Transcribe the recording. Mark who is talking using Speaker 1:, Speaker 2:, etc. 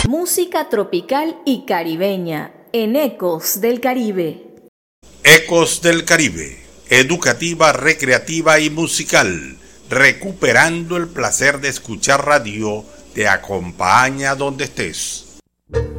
Speaker 1: Música tropical y caribeña en Ecos del Caribe.
Speaker 2: Ecos del Caribe, educativa, recreativa y musical, recuperando el placer de escuchar radio, te acompaña donde estés.